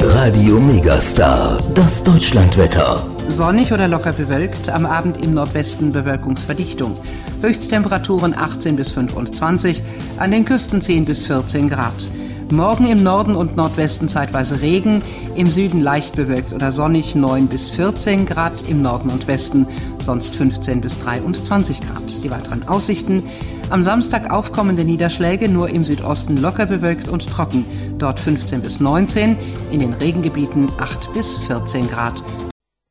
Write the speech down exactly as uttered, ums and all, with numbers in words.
Radio Megastar, das Deutschlandwetter. Sonnig oder locker bewölkt, am Abend im Nordwesten Bewölkungsverdichtung. Höchsttemperaturen achtzehn bis fünfundzwanzig, an den Küsten zehn bis vierzehn Grad. Morgen im Norden und Nordwesten zeitweise Regen, im Süden leicht bewölkt oder sonnig neun bis vierzehn Grad, im Norden und Westen sonst fünfzehn bis dreiundzwanzig Grad. Die weiteren Aussichten: am Samstag aufkommende Niederschläge, nur im Südosten locker bewölkt und trocken, dort fünfzehn bis neunzehn, in den Regengebieten acht bis vierzehn Grad.